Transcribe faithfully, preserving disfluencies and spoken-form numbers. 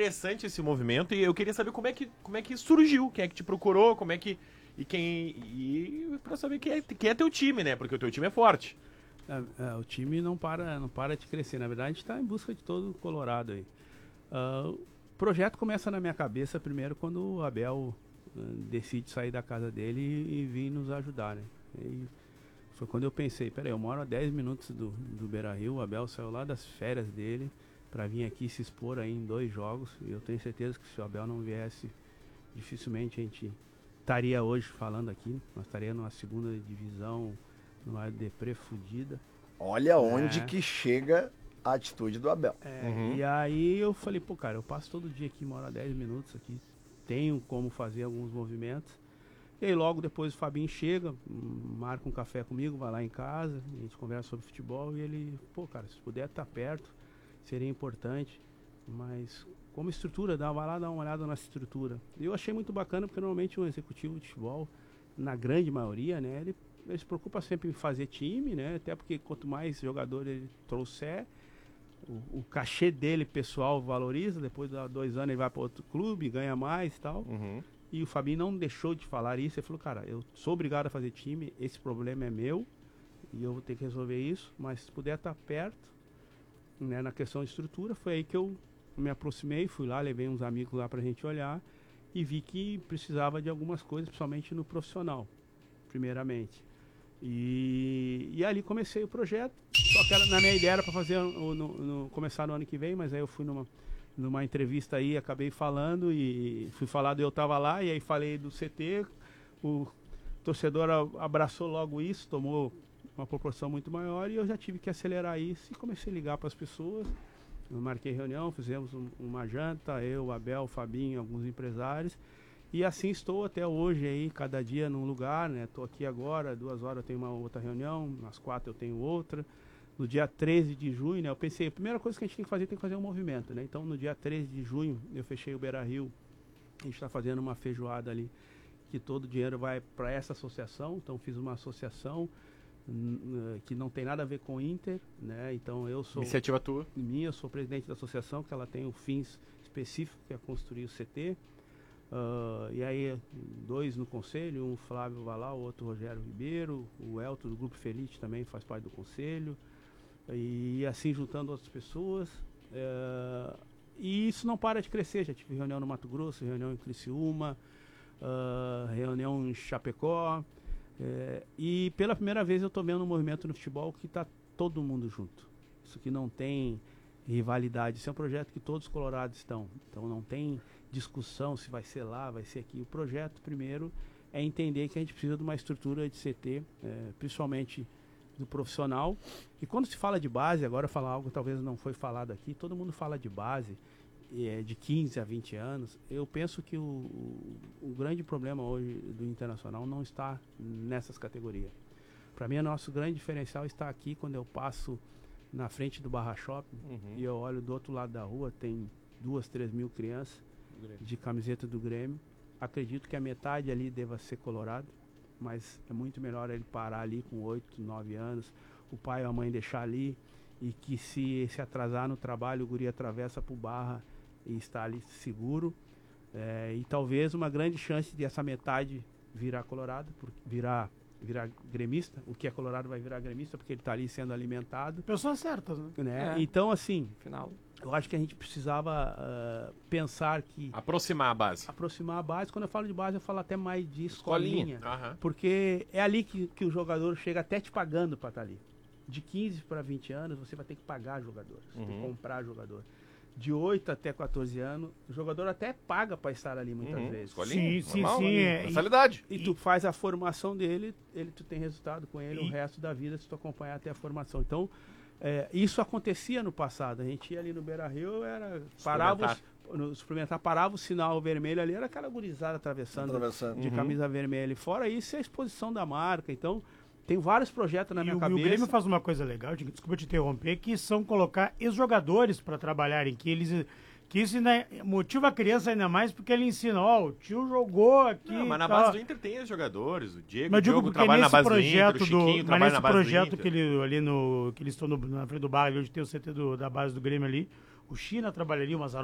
interessante esse movimento e eu queria saber como é que, como é que surgiu, quem é que te procurou, como é que... E quem... E pra saber quem é, quem é teu time, né? Porque o teu time é forte. É, é, o time não para, não para de crescer. Na verdade, a gente está em busca de todo o Colorado aí. Uh, o projeto começa na minha cabeça primeiro quando o Abel uh, decide sair da casa dele e, e vir nos ajudar, né? E foi quando eu pensei, peraí, eu moro a dez minutos do, do Beira-Rio, o Abel saiu lá das férias dele para vir aqui se expor aí em dois jogos. E eu tenho certeza que se o Abel não viesse, dificilmente a gente estaria hoje falando aqui. Nós estaríamos numa segunda divisão, numa deprê fudida. Olha onde é. que chega a atitude do Abel. É, Uhum. E aí eu falei, pô, cara, eu passo todo dia aqui, moro a dez minutos aqui, tenho como fazer alguns movimentos. E aí logo depois o Fabinho chega, marca um café comigo, vai lá em casa, a gente conversa sobre futebol e ele, pô, cara, se puder estar perto, seria importante, mas como estrutura, dá, vai lá dar uma olhada na estrutura. E eu achei muito bacana porque normalmente um executivo de futebol, na grande maioria, né, ele Ele se preocupa sempre em fazer time, né? Até porque quanto mais jogador ele trouxer, o, o cachê dele pessoal valoriza. Depois de dois anos ele vai para outro clube, ganha mais e tal. Uhum. E o Fabinho não deixou de falar isso. Ele falou, cara, eu sou obrigado a fazer time, esse problema é meu e eu vou ter que resolver isso. Mas se puder estar perto, né, na questão de estrutura, foi aí que eu me aproximei, fui lá, levei uns amigos lá pra gente olhar e vi que precisava de algumas coisas, principalmente no profissional, primeiramente. E, e ali comecei o projeto. Só que era, na minha ideia era para fazer no, no, no, começar no ano que vem, mas aí eu fui numa, numa entrevista aí, acabei falando e fui falado, eu estava lá e aí falei do C T. O torcedor abraçou logo isso, tomou uma proporção muito maior e eu já tive que acelerar isso e comecei a ligar para as pessoas. Eu marquei reunião, fizemos um, uma janta, eu, Abel, o Fabinho, alguns empresários. E assim estou até hoje aí, cada dia num lugar, né? Estou aqui agora, duas horas eu tenho uma outra reunião, às quatro eu tenho outra. No dia treze de junho, né? Eu pensei, a primeira coisa que a gente tem que fazer, tem que fazer um movimento, né? Então no dia treze de junho eu fechei o Beira-Rio, a gente está fazendo uma feijoada ali, que todo o dinheiro vai para essa associação. Então fiz uma associação n- que não tem nada a ver com o Inter, né? Então eu sou... Iniciativa tua. Minha, eu sou presidente da associação, que ela tem um fins específico, que é construir o C T. Uh, e aí, dois no conselho, um Flávio Valau, o outro Rogério Ribeiro, o Elton do Grupo Felite também faz parte do conselho, e assim juntando outras pessoas. Uh, e isso não para de crescer. Já tive reunião no Mato Grosso, reunião em Criciúma, uh, reunião em Chapecó, uh, e pela primeira vez eu estou vendo um movimento no futebol que está todo mundo junto. Isso que não tem rivalidade, isso é um projeto que todos os colorados estão, então não tem discussão se vai ser lá, vai ser aqui. O projeto primeiro é entender que a gente precisa de uma estrutura de C T, é, principalmente do profissional. E quando se fala de base, agora falar algo que talvez não foi falado aqui, todo mundo fala de base, é, de quinze a vinte anos. Eu penso que o, o, o grande problema hoje do Internacional não está nessas categorias. Para mim, o nosso grande diferencial está aqui quando eu passo na frente do Barra Shopping, uhum, e eu olho do outro lado da rua, tem duas, três mil crianças de camiseta do Grêmio. Acredito que a metade ali deva ser colorado, mas é muito melhor ele parar ali com oito, nove anos, o pai ou a mãe deixar ali, e que se se atrasar no trabalho, o guri atravessa pro Barra e está ali seguro. É, e talvez uma grande chance de essa metade virar colorado, por, virar virar gremista. O que é colorado vai virar gremista, porque ele está ali sendo alimentado. Pessoas certas, né? né? É. Então, assim, Final. eu acho que a gente precisava uh, pensar que... Aproximar a base. Aproximar a base. Quando eu falo de base, eu falo até mais de escolinha. Escolinha. Uhum. Porque é ali que, que o jogador chega até te pagando para estar ali. De quinze para vinte anos, você vai ter que pagar jogadores, você Uhum. tem que comprar jogador. De oito até quatorze anos, o jogador até paga para estar ali muitas Uhum. vezes. Escolinha. Sim, sim, Normal, sim, né? é, Mensalidade. E tu faz a formação dele, ele tu tem resultado com ele E- o resto da vida se tu acompanhar até a formação. Então, é, isso acontecia no passado. A gente ia ali no Beira-Rio, era parava os, no suplementar, parava o sinal vermelho ali, era aquela gurizada atravessando, Atravessando. de Uhum. camisa vermelha. E fora isso, é a exposição da marca. Então, tem vários projetos na E minha o, e cabeça. o Grêmio faz uma coisa legal, de- desculpa te interromper, que são colocar ex-jogadores para trabalharem, que eles... Que isso ainda motiva a criança ainda mais, porque ele ensina, ó, o tio jogou aqui. Não, mas na tal. base do Inter tem os jogadores. O Diego, Mas o digo Diogo porque trabalha na nesse base do projeto Inter, o do, Chiquinho mas trabalha nesse na base projeto do Inter. que ele ali no que eles estão no- na frente do bar, ali onde tem o C T do- da base do Grêmio ali, o China trabalharia, o Mazarop